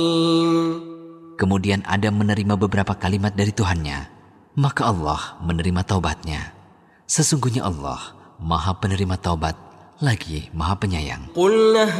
Kemudian Adam menerima beberapa kalimat dari Tuhannya, maka Allah menerima taubatnya. Sesungguhnya Allah Maha Penerima Taubat lagi Maha Penyayang.